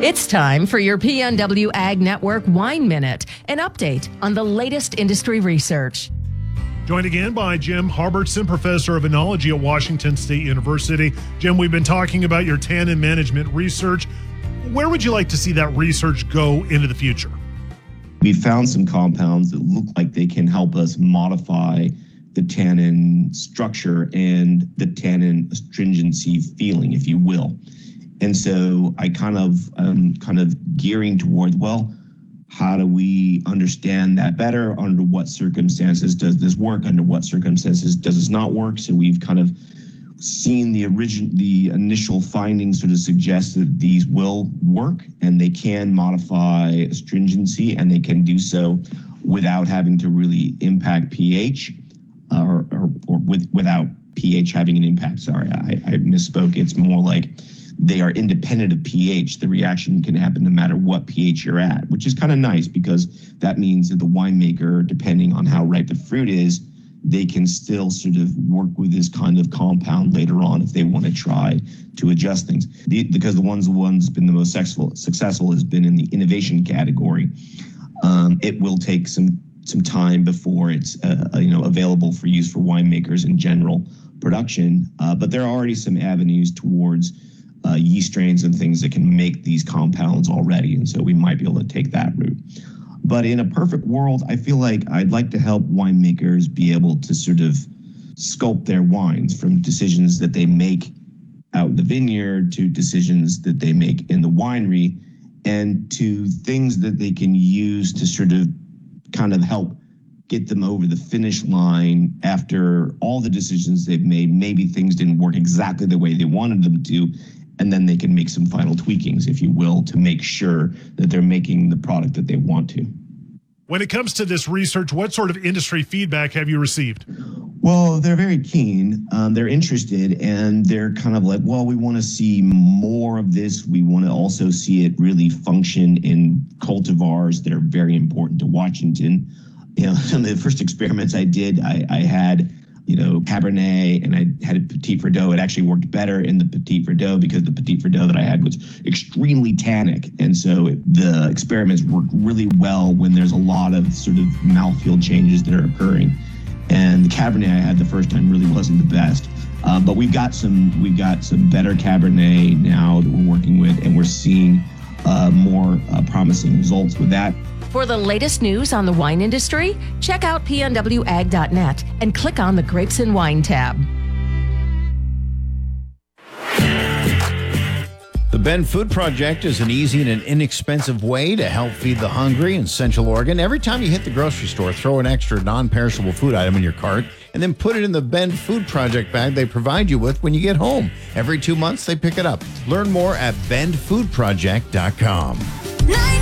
It's time for your PNW Ag Network Wine Minute, an update on the latest industry research. Joined again by Jim Harbertson, professor of enology at Washington State University. Jim, we've been talking about your tannin management research. Where would you like to see that research go into the future? We found some compounds that look like they can help us modify the tannin structure and the tannin astringency feeling, if you will. And so I kind of gearing towards, well, how do we understand that better? Under what circumstances does this work? Under what circumstances does this not work? So we've kind of seen the initial findings sort of suggest that these will work and they can modify astringency, and they can do so without having to really impact pH or without pH having an impact. Sorry, I misspoke. It's more like they are independent of pH. The reaction can happen no matter what pH you're at, which is kind of nice because that means that the winemaker, depending on how ripe the fruit is, they can still sort of work with this kind of compound later on if they want to try to adjust things. Because the one's been the most successful has been in the innovation category. It will take some time before it's available for use for winemakers in general production. But there are already some avenues towards yeast strains and things that can make these compounds already, and so we might be able to take that route. But in a perfect world, I feel like I'd like to help winemakers be able to sort of sculpt their wines from decisions that they make out in the vineyard to decisions that they make in the winery, and to things that they can use to sort of kind of help get them over the finish line after all the decisions they've made. Maybe things didn't work exactly the way they wanted them to, and then they can make some final tweakings, if you will, to make sure that they're making the product that they want to. When it comes to this research, what sort of industry feedback have you received? Well, they're very keen. They're interested, and they're kind of like, well, we want to see more of this. We want to also see it really function in cultivars that are very important to Washington. Some of the first experiments I did, I had Cabernet, and I had a Petit Verdot. It actually worked better in the Petit Verdot because the Petit Verdot that I had was extremely tannic. And so the experiments work really well when there's a lot of sort of mouthfeel changes that are occurring. And the Cabernet I had the first time really wasn't the best. But we've got some better Cabernet now that we're working with, and we're seeing more promising results with that. For the latest news on the wine industry, check out pnwag.net and click on the Grapes and Wine tab. The Bend Food Project is an easy and an inexpensive way to help feed the hungry in Central Oregon. Every time you hit the grocery store, throw an extra non-perishable food item in your cart and then put it in the Bend Food Project bag they provide you with when you get home. Every 2 months, they pick it up. Learn more at bendfoodproject.com.